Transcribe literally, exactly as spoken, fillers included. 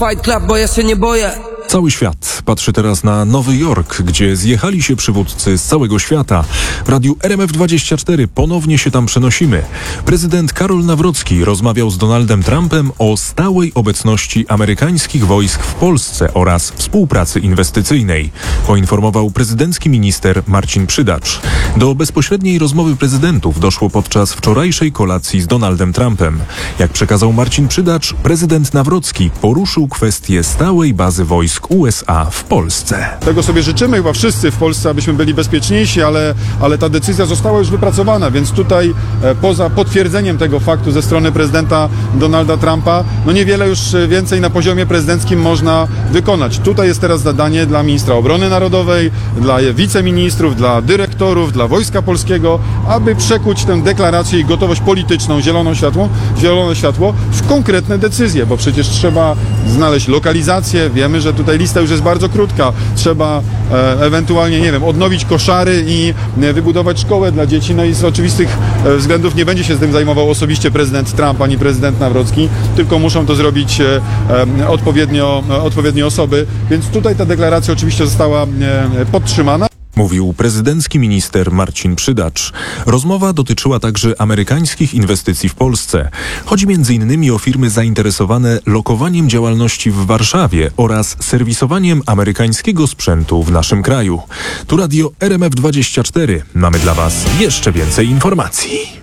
Fight Club, bo ja się nie boję. Cały świat patrzy teraz na Nowy Jork, gdzie zjechali się przywódcy z całego świata. W radiu R M F dwadzieścia cztery ponownie się tam przenosimy. Prezydent Karol Nawrocki rozmawiał z Donaldem Trumpem o stałej obecności amerykańskich wojsk w Polsce oraz współpracy inwestycyjnej, poinformował prezydencki minister Marcin Przydacz. Do bezpośredniej rozmowy prezydentów doszło podczas wczorajszej kolacji z Donaldem Trumpem. Jak przekazał Marcin Przydacz, prezydent Nawrocki poruszył kwestię stałej bazy wojsk U S A w Polsce. Tego sobie życzymy chyba wszyscy w Polsce, abyśmy byli bezpieczniejsi, ale, ale ta decyzja została już wypracowana, więc tutaj e, poza potwierdzeniem tego faktu ze strony prezydenta Donalda Trumpa, no niewiele już więcej na poziomie prezydenckim można wykonać. Tutaj jest teraz zadanie dla ministra obrony narodowej, dla wiceministrów, dla dyrektorów, dla Wojska Polskiego, aby przekuć tę deklarację i gotowość polityczną, zieloną światło, zielone światło w konkretne decyzje, bo przecież trzeba znaleźć lokalizację. Wiemy, że tutaj lista już jest bardzo krótka. Trzeba e, ewentualnie, nie wiem, odnowić koszary i e, wybudować szkołę dla dzieci. No i z oczywistych e, względów nie będzie się z tym zajmował osobiście prezydent Trump ani prezydent Nawrocki, tylko muszą to zrobić e, e, odpowiednio, e, odpowiednie osoby. Więc tutaj ta deklaracja oczywiście została e, podtrzymana. Mówił prezydencki minister Marcin Przydacz. Rozmowa dotyczyła także amerykańskich inwestycji w Polsce. Chodzi między innymi o firmy zainteresowane lokowaniem działalności w Warszawie oraz serwisowaniem amerykańskiego sprzętu w naszym kraju. Tu radio R M F dwadzieścia cztery. Mamy dla Was jeszcze więcej informacji.